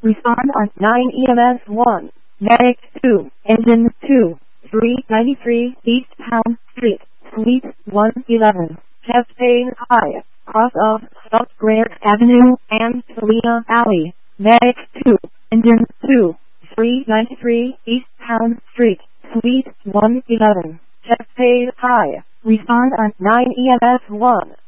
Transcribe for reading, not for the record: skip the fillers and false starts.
Respond on 9 EMS 1. Medic 2. Engine 2. 393 East Town Street, Suite 111. Chest pain high. Cross of Stockbridge Avenue and Selena Alley. Medic 2. Engine 2. 393 East Town Street, Suite 111. Chest pain high. Respond on 9 EMS 1.